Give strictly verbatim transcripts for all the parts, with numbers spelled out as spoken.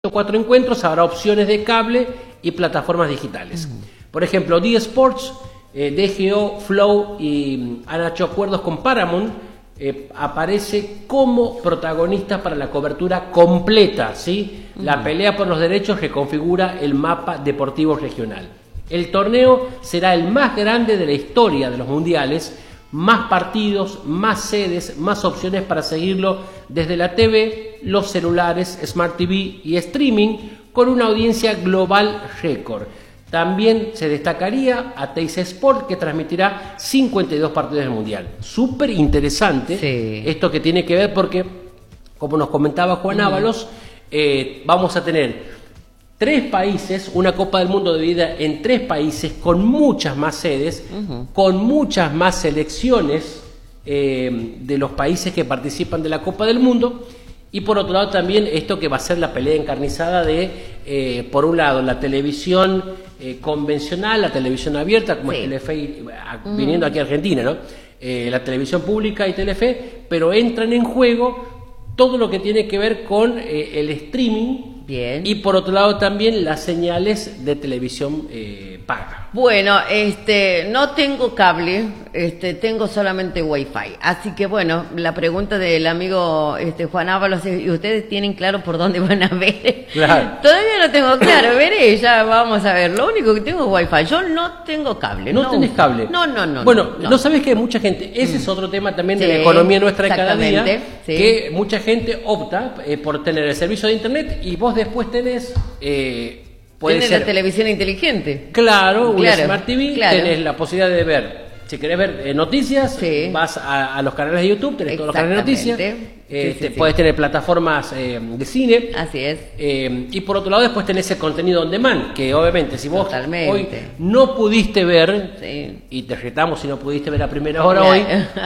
cuatro encuentros habrá opciones de cable y plataformas digitales. Por ejemplo, D Sports, eh, D G O, Flow y han hecho acuerdos con Paramount. Eh, aparece como protagonista para la cobertura completa, ¿sí? Uh-huh. La pelea por los derechos reconfigura el mapa deportivo regional. El torneo será el más grande de la historia de los mundiales, más partidos, más sedes, más opciones para seguirlo desde la T V, los celulares, Smart T V y streaming, con una audiencia global récord. También se destacaría a Teis Sport, que transmitirá cincuenta y dos partidos del Mundial. Súper interesante, sí, esto que tiene que ver porque, como nos comentaba Juan mm. Ábalos, eh, vamos a tener tres países, una Copa del Mundo dividida en tres países, con muchas más sedes, uh-huh. con muchas más selecciones eh, de los países que participan de la Copa del Mundo. Y por otro lado también esto que va a ser la pelea encarnizada de, eh, por un lado, la televisión eh, convencional, la televisión abierta, como sí. es Telefe, viniendo aquí a Argentina, ¿no? Eh, la televisión pública y Telefe, pero entran en juego todo lo que tiene que ver con eh, el streaming. Bien. Y por otro lado también las señales de televisión eh, paga. Bueno, este, no tengo cable, este, tengo solamente Wi-Fi. Así que bueno, la pregunta del amigo este, Juan Ábalos es, ¿y ustedes tienen claro por dónde van a ver? Claro. Todavía no tengo claro, veré, ya vamos a ver. Lo único que tengo es Wi-Fi. Yo no tengo cable. ¿No, no tenés cable? No, no, no. Bueno, no, no sabés que hay mucha gente, ese mm. es otro tema también sí, de la economía nuestra de cada día, sí. que mucha gente opta eh, por tener el servicio de internet y vos después tenés... Eh, Puede ser la televisión inteligente. Claro, claro una Smart T V, claro. tenés la posibilidad de ver, si querés ver eh, noticias, sí. vas a, a los canales de YouTube, tenés todos los canales de noticias, eh, sí, sí, te, sí. podés tener plataformas eh, de cine. Así es. Eh, y por otro lado después tenés el contenido on demand, que obviamente si vos Totalmente. hoy no pudiste ver, sí. y te retamos si no pudiste ver a primera hora hoy,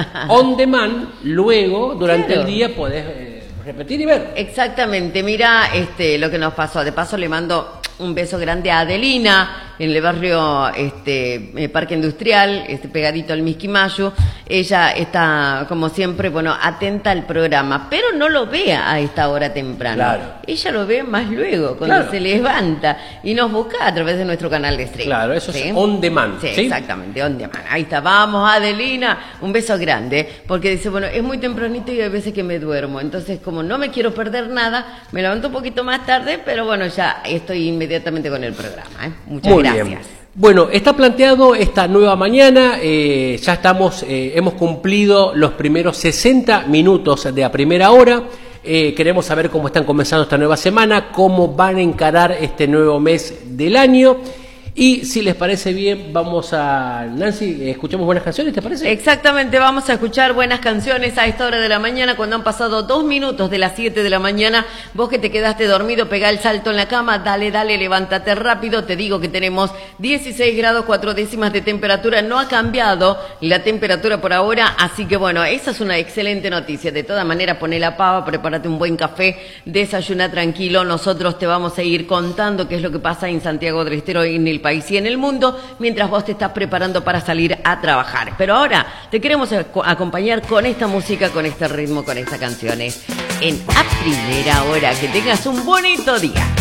on demand, luego durante claro. el día podés... Eh, repetir y ver. Exactamente, mira este lo que nos pasó. De paso le mando un beso grande a Adelina en el barrio este Parque Industrial, este pegadito al Misquimayo. Ella está como siempre, bueno, atenta al programa, pero no lo ve a esta hora temprana. Claro. Ella lo ve más luego, cuando claro. se levanta y nos busca a través de nuestro canal de streaming. Claro, eso ¿sí? es on demand. Sí, ¿sí? exactamente, on demand. Ahí está, vamos Adelina, un beso grande, porque dice, bueno, es muy tempranito y hay veces que me duermo, entonces como no me quiero perder nada, me levanto un poquito más tarde, pero bueno, ya estoy inmediatamente con el programa. ¿eh? Muchas Muy gracias. Bien. Bueno, está planteado esta nueva mañana, eh, ya estamos, eh, hemos cumplido los primeros sesenta minutos de a primera hora, eh, queremos saber cómo están comenzando esta nueva semana, cómo van a encarar este nuevo mes del año. Y si les parece bien, vamos a... Nancy, ¿escuchamos buenas canciones, te parece? Exactamente, vamos a escuchar buenas canciones a esta hora de la mañana, cuando han pasado dos minutos de las siete de la mañana. Vos que te quedaste dormido, pegá el salto en la cama, dale, dale, levántate rápido. Te digo que tenemos dieciséis grados, cuatro décimas de temperatura. No ha cambiado la temperatura por ahora, así que bueno, esa es una excelente noticia. De todas maneras, poné la pava, prepárate un buen café, desayuna tranquilo. Nosotros te vamos a ir contando qué es lo que pasa en Santiago del Estero y en el país y en el mundo, mientras vos te estás preparando para salir a trabajar. Pero ahora te queremos acompañar con esta música, con este ritmo, con estas canciones en A Primera Hora. Que tengas un bonito día.